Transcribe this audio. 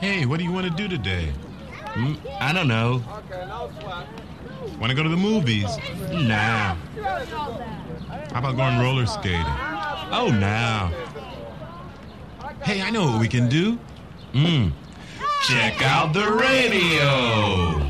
Hey, what do you want to do today? I don't know. Want to go to the movies? Nah. How about going roller skating? Oh, nah. Hey, I know what we can do. Check out the radio.